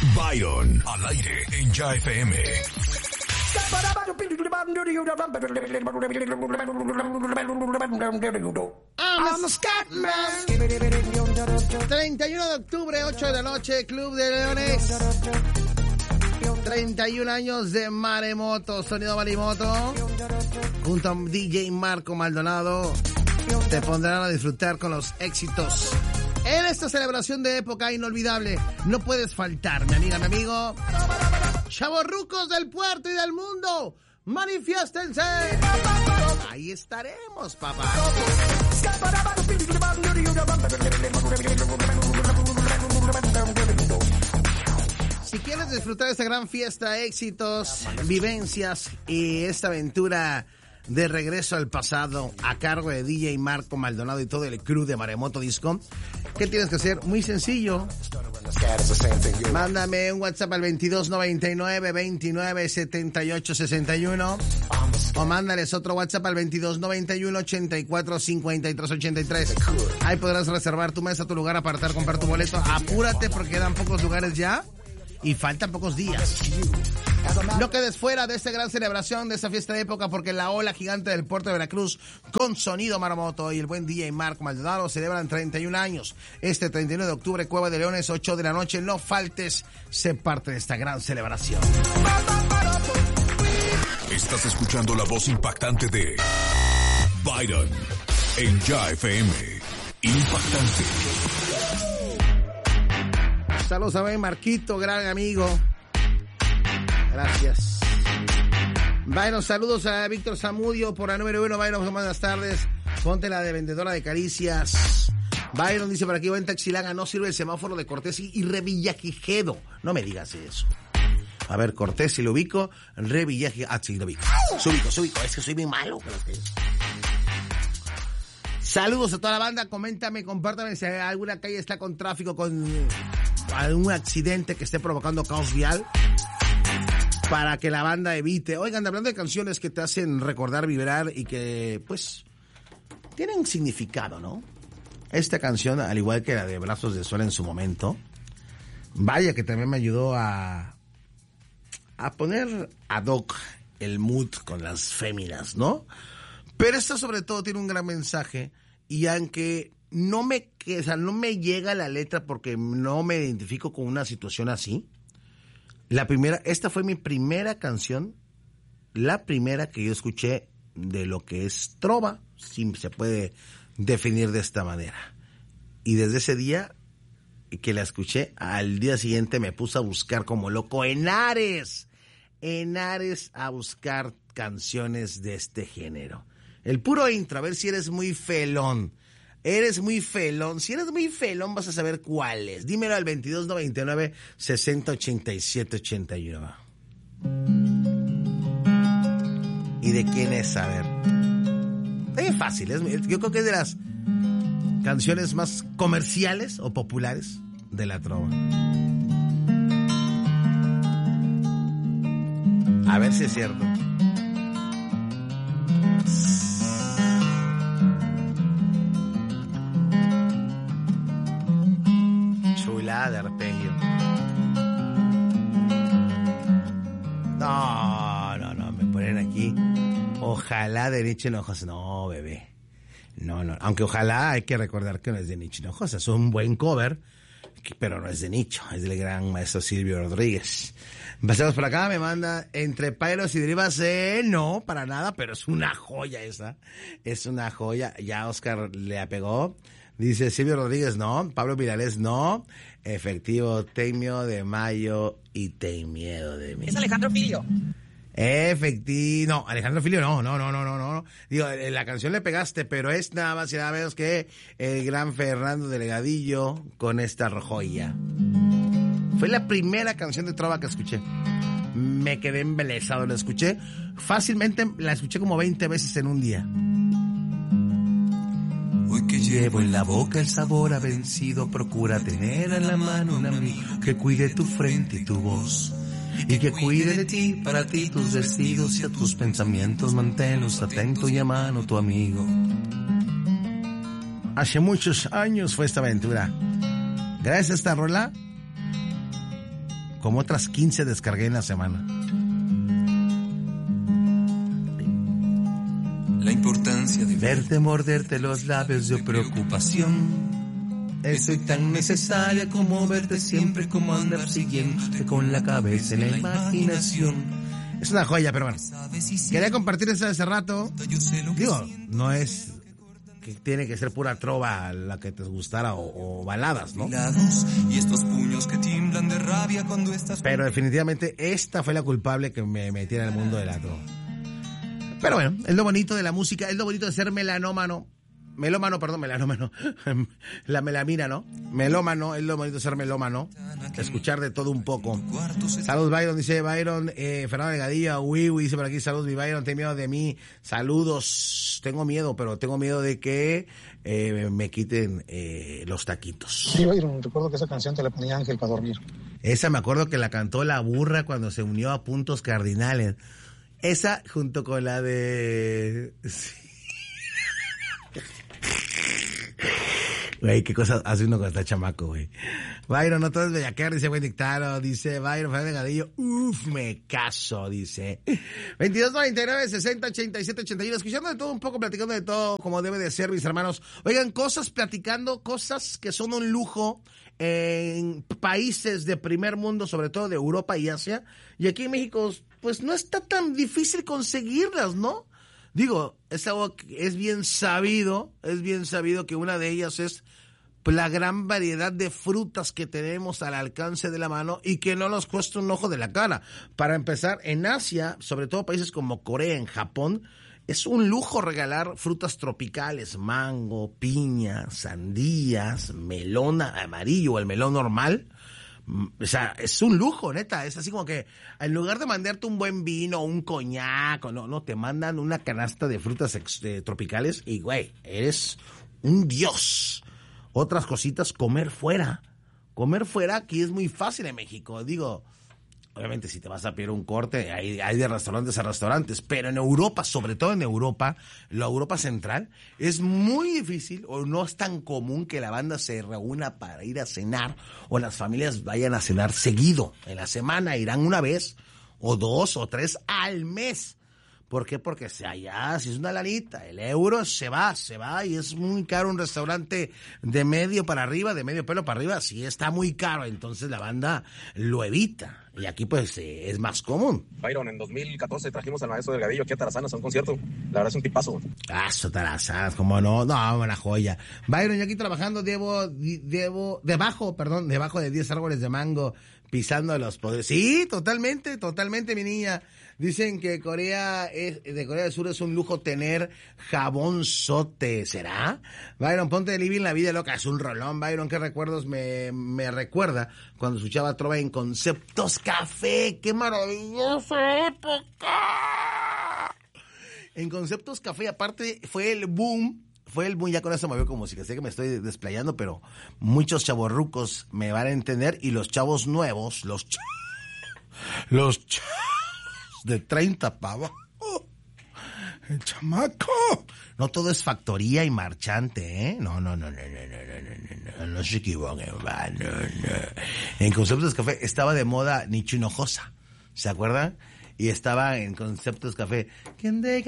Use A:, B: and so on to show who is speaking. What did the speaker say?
A: Byron, al aire en Ya FM.
B: I'm a Scatman. 31 de octubre, 8 de la noche, Club de Leones. 31 años de Maremoto, sonido Marimoto. Junto a DJ Marco Maldonado, te pondrán a disfrutar con los éxitos. En esta celebración de época inolvidable, no puedes faltar, mi amiga, mi amigo. Chavorrucos del puerto y del mundo, manifiéstense. Ahí estaremos, papá. Si quieres disfrutar de esta gran fiesta, éxitos, vivencias y esta aventura de regreso al pasado a cargo de DJ Marco Maldonado y todo el crew de Maremoto Disco, ¿qué tienes que hacer? Muy sencillo. Mándame un WhatsApp al 2299-297861 o mándales otro WhatsApp al 2291-845383. Ahí podrás reservar tu mesa, tu lugar, apartar, comprar tu boleto. Apúrate porque quedan pocos lugares ya y faltan pocos días. No quedes fuera de esta gran celebración, de esta fiesta de época, porque la ola gigante del puerto de Veracruz con sonido Maremoto y el buen DJ Marco Maldonado celebran 31 años. Este 31 de octubre, Cueva de Leones, 8 de la noche. No faltes, sé parte de esta gran celebración.
A: Estás escuchando la voz impactante de Byron en Ya FM. Impactante.
B: Saludos a mi Marquito, gran amigo. Gracias. Byron, saludos a Víctor Zamudio por la número 1. Byron, buenas tardes. Ponte la de vendedora de caricias. Byron dice por aquí, en Taxilanga no sirve el semáforo de Cortés y Revillagigedo. No me digas eso. A ver, Cortés, si lo ubico. Revillagigedo. Ah, sí, lo ubico. Súbico. Es que soy bien malo. Saludos a toda la banda. Coméntame, compártame si alguna calle está con tráfico, con algún accidente que esté provocando caos vial, para que la banda evite. Oigan, hablando de canciones que te hacen recordar, vibrar y que, pues, tienen significado, ¿no? Esta canción, al igual que la de Brazos de Sol en su momento, vaya que también me ayudó a poner ad hoc el mood con las féminas, ¿no? Pero esta sobre todo tiene un gran mensaje, y aunque no me llega la letra porque no me identifico con una situación así, esta fue mi primera canción, la primera que yo escuché de lo que es trova, si se puede definir de esta manera. Y desde ese día que la escuché, al día siguiente me puse a buscar como loco en Ares a buscar canciones de este género. El puro intro, a ver si eres muy felón. Eres muy felón. Si eres muy felón, vas a saber cuál es. Dímelo al 2299-608781. ¿Y de quién es? A ver. Es fácil. Yo creo que es de las canciones más comerciales o populares de la trova. A ver si es cierto. De arpegio. No, me ponen aquí. Ojalá de Nietzsche Hinojosa. No, bebé. No. Aunque ojalá, hay que recordar que no es de Nietzsche Hinojosa. Es un buen cover, pero no es de Nicho. Es del gran maestro Silvio Rodríguez. Pasemos por acá, me manda Entre Pailos y Derivas. No, para nada, pero es una joya esa. Es una joya. Ya Oscar le apegó. Dice Silvio Rodríguez, no. Pablo Virales, no. Efectivo, Teimio de Mayo y Ten Miedo de mí.
C: Es Alejandro Filio.
B: Efectivo. No, Alejandro Filio, no. Digo, la canción le pegaste, pero es nada más y nada menos que el gran Fernando Delgadillo con esta joya. Fue la primera canción de trova que escuché. Me quedé embelesado, la escuché. Fácilmente la escuché como 20 veces en un día.
D: Hoy que llevo en la boca el sabor a vencido, procura tener en la mano un amigo que cuide tu frente y tu voz, y que cuide de ti, para ti tus vestidos y a tus pensamientos, manténlos atento y a mano tu amigo.
B: Hace muchos años fue esta aventura. Gracias a esta rola como otras 15 descargué en la semana.
D: La importancia de verte morderte los labios de preocupación. Soy tan necesaria como verte siempre, como andar siguiente con la cabeza en la imaginación.
B: Es una joya, pero bueno. Quería compartir eso hace rato. Digo, no es que tiene que ser pura trova la que te gustara o baladas, ¿no?
D: Y estos puños que tiemblan de rabia cuando estás...
B: Pero definitivamente esta fue la culpable que me metiera en el mundo de la trova. Pero bueno, es lo bonito de la música, es lo bonito de ser melómano. La melamina, ¿no? Melómano, es lo bonito de ser melómano. Escuchar de todo un poco. Saludos, Byron, dice Byron. Fernando Delgadillo, dice por aquí, saludos, mi Byron, ten miedo de mí. Saludos, tengo miedo, pero tengo miedo de que me quiten los taquitos.
C: Sí, Byron, recuerdo que esa canción te la ponía Ángel para dormir.
B: Esa me acuerdo que la cantó La Burra cuando se unió a Puntos Cardinales. Esa junto con la de... Güey, qué cosa hace uno cuando está chamaco, güey. Byron, no todo es bellaquear, dice buen dictado, dice Byron Fernández Gadillo. Me caso, dice. 2299 60 87 81. Escuchando de todo un poco, platicando de todo como debe de ser, mis hermanos. Oigan, platicando cosas que son un lujo en países de primer mundo, sobre todo de Europa y Asia. Y aquí en México, pues no está tan difícil conseguirlas, ¿no? Digo, es algo que es bien sabido que una de ellas es la gran variedad de frutas que tenemos al alcance de la mano y que no nos cuesta un ojo de la cara. Para empezar, en Asia, sobre todo países como Corea, en Japón, es un lujo regalar frutas tropicales, mango, piña, sandías, melón amarillo o el melón normal. O sea, es un lujo, neta. Es así como que en lugar de mandarte un buen vino, un coñac, no, te mandan una canasta de frutas tropicales y, güey, eres un dios. Otras cositas, comer fuera. Comer fuera aquí es muy fácil en México. Digo, obviamente si te vas a pedir un corte, hay de restaurantes a restaurantes, pero en Europa, sobre todo en Europa, la Europa central, es muy difícil o no es tan común que la banda se reúna para ir a cenar o las familias vayan a cenar seguido. En la semana irán una vez o 2 o 3 al mes. ¿Por qué? Porque si es una lanita, el euro se va y es muy caro un restaurante de medio para arriba, de medio pelo para arriba, sí está muy caro, entonces la banda lo evita. Y aquí pues es más común.
E: Byron, en 2014 trajimos al maestro Delgadillo aquí a Tarazanas a un concierto. La verdad es un tipazo.
B: Tarazanas, ¿cómo no? una joya. Byron, yo aquí trabajando debajo de 10 árboles de mango, pisando los poderes. Sí, totalmente, mi niña. Dicen que de Corea del Sur es un lujo tener jabón sote. ¿Será? Byron, ponte de Living la vida loca. Es un rolón, Byron. ¿Qué recuerdos me recuerda cuando escuchaba trova en Conceptos Café? ¡Qué maravillosa época! En Conceptos Café, aparte, fue el boom, ya con eso me veo como música, sé que me estoy desplayando, pero muchos chavorrucos me van a entender, y los chavos nuevos, los chavos de 30 para abajo, el chamaco, no todo es factoría y marchante, ¿eh? No se equivoquen, no. En Conceptos Café estaba de moda Nicho Hinojosa, ¿se acuerdan? Y estaba en Conceptos Café, ¿quién de